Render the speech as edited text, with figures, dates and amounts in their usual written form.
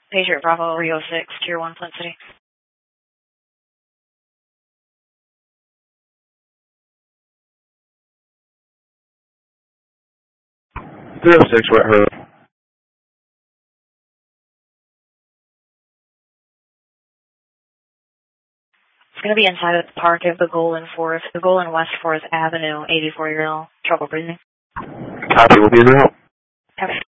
Patriot Bravo 306, Tier 1, Flint City. 306, Wet Road. It's going to be inside of the park of the Golden Forest, the Golden West Forest Avenue, 84-year-old, trouble breathing. Copy, we'll be in route. Copy.